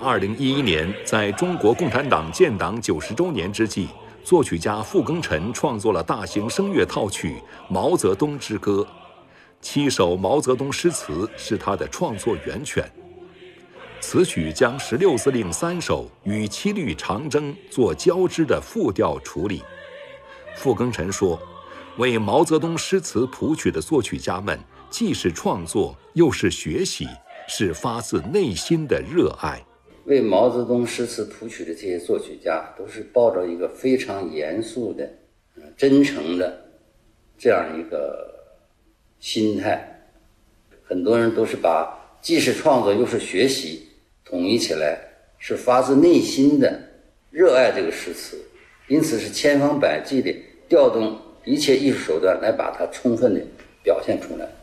2011年，在中国共产党建党90周年之际，作曲家傅庚辰创作了大型声乐套曲《毛泽东之歌》，7首毛泽东诗词是他的创作源泉。此曲将16字令3首与7律长征做交织的复调处理。傅庚辰说，为毛泽东诗词谱曲的作曲家们，既是创作，又是学习，是发自内心的热爱。 为毛泽东诗词谱曲的这些作曲家，都是抱着一个非常严肃的、真诚的这样一个心态。很多人都是把既是创作又是学习统一起来，是发自内心的热爱这个诗词，因此是千方百计的调动一切艺术手段来把它充分的表现出来。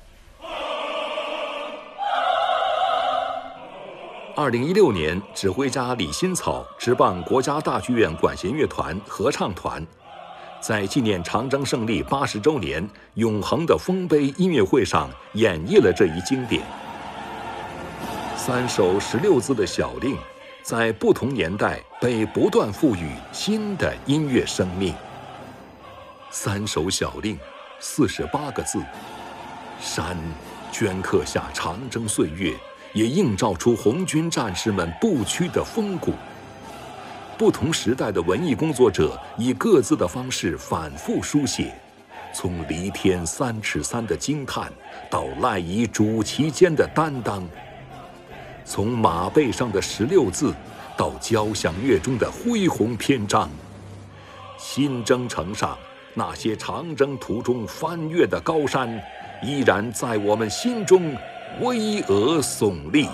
2016年，指挥家李新草执棒国家大剧院管弦乐团合唱团，在纪念长征胜利80周年永恒的丰碑音乐会上演绎了这一经典。3首16字的小令，在不同年代被不断赋予新的音乐生命。3首小令，48个字，山镌刻下长征岁月，也映照出红军战士们不屈的风骨。不同时代的文艺工作者以各自的方式反复书写，从黎天3尺3的惊叹，到赖以主旗间的担当；从马背上的16字，到交响乐中的恢宏篇章。新征程上那些长征途中翻越的高山，依然在我们心中巍峨耸立。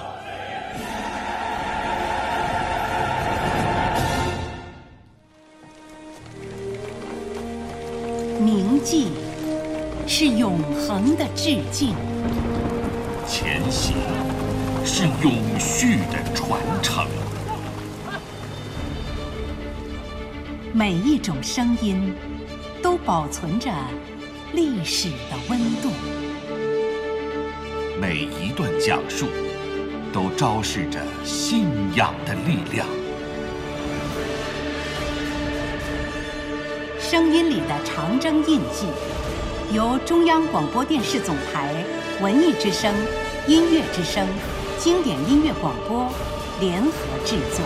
铭记是永恒的致敬， 前行是永续的传承。 每一种声音都保存着历史的温度， 每一段讲述都昭示着信仰的力量。 声音里的长征印记，由中央广播电视总台、文艺之声、音乐之声、经典音乐广播联合制作。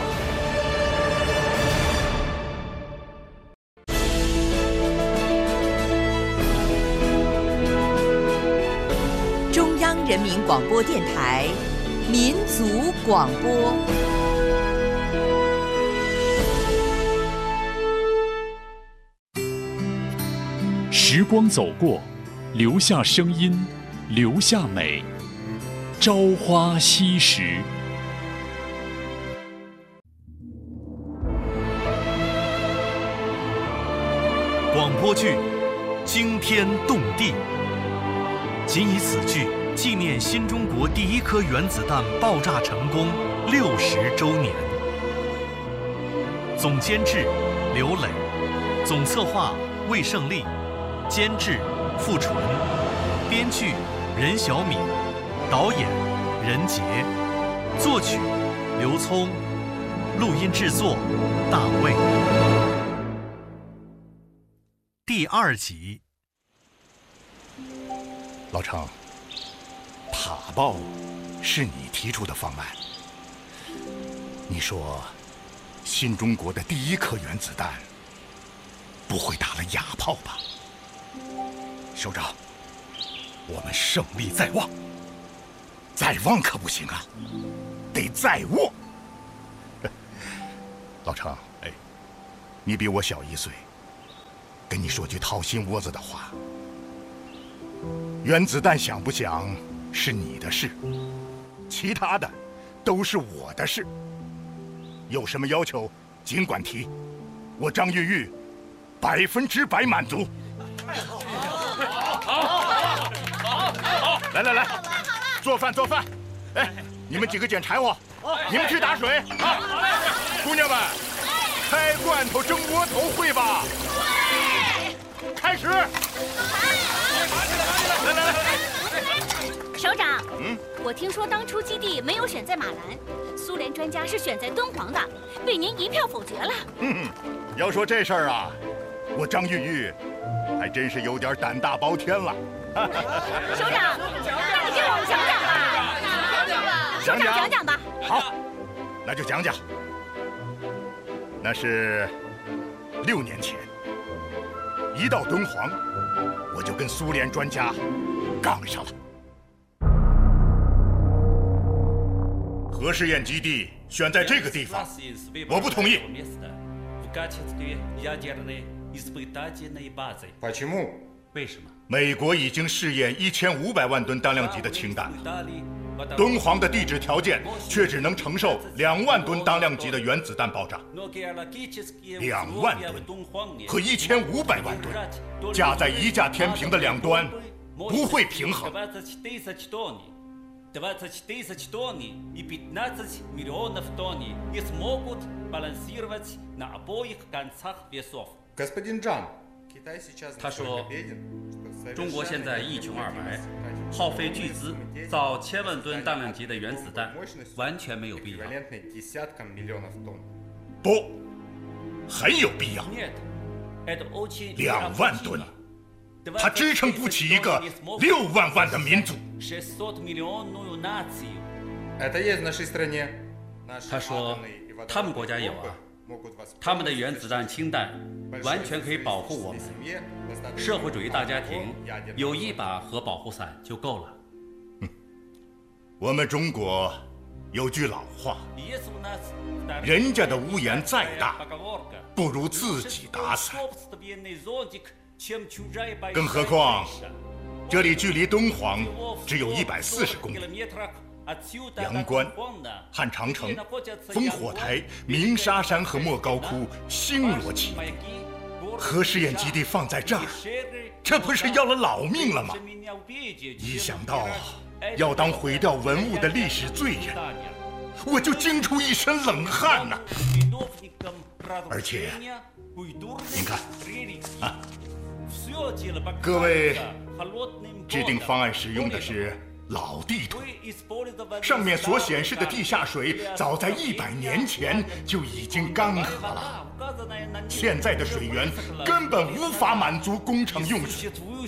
中央人民广播电台民族广播。 时光走过，留下声音，留下美。朝花夕拾。 广播剧惊天动地，仅以此剧纪念新中国第一颗原子弹爆炸成功60周年。总监制刘磊，总策划魏胜利，监制付纯，编剧任小敏，导演任杰，作曲刘聪，录音制作大卫。第2集。 老程，塔爆是你提出的方案。你说，新中国的第一颗原子弹不会打了哑炮吧？首长，我们胜利在望，再望可不行啊，得再握。老程，哎，你比我小1岁，跟你说句掏心窝子的话，原子弹响不响是你的事，其他的都是我的事。有什么要求尽管提，我张玉玉100%满足。来，做饭！哎，你们几个捡柴火，你们去打水啊！姑娘们，开罐头蒸窝头会吧？会。开始。来， 首长，我听说当初基地没有选在马兰，苏联专家是选在敦煌的，被您一票否决了。 要说这事儿啊，我张玉玉还真是有点胆大包天了。 首长，那你给我们讲讲吧。首长讲讲吧。 好，那就讲讲。那是6年前，一到敦煌，我就跟苏联专家杠上了。核试验基地选在这个地方，我不同意。 为什么？ 美国已经试验1500万吨当量级的氢弹了，敦煌的地质条件却只能承受2万吨当量级的原子弹爆炸。2万吨和1500万吨架在一架天平的两端，不会平衡。 他说，中国现在一穷二白，耗费巨资造1000万吨当量级的原子弹，完全没有必要。 不，很有必要。2万吨，它支撑不起一个6万万的民族。 他说，他们国家有啊。他们的原子弹、氢弹完全可以保护我们。社会主义大家庭有1把核保护伞就够了。 我们中国有句老话，人家的屋檐再大，不如自己打伞。更何况，这里距离敦煌只有140公里。阳关、汉长城、烽火台、鸣沙山和莫高窟星罗棋布，核试验基地放在这儿，这不是要了老命了吗？一想到要当毁掉文物的历史罪人，我就惊出一身冷汗呐！而且，您看啊，各位制定方案时用的是老地图，上面所显示的地下水早在100年前就已经干涸了，现在的水源根本无法满足工程用水。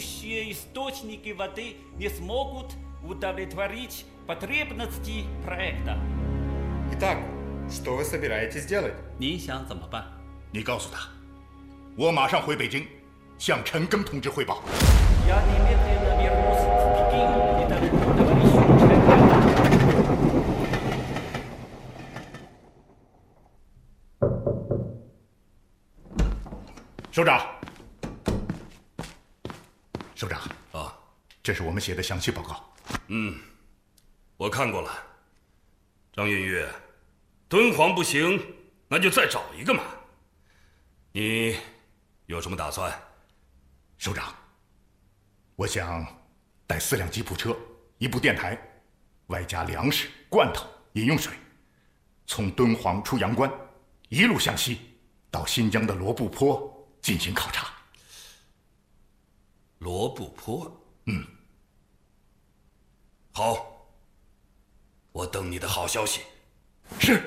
您想怎么办？ 你告诉他，我马上回北京，向陈赓同志汇报。首长，首长啊， 这是我们写的详细报告。 我看过了。张云玉，敦煌不行，那就再找一个嘛。你有什么打算？ 首长，我想带4辆吉普车、1部电台，外加粮食、罐头、饮用水，从敦煌出阳关，一路向西，到新疆的罗布泊进行考察。 罗布泊？好，我等你的好消息。 是。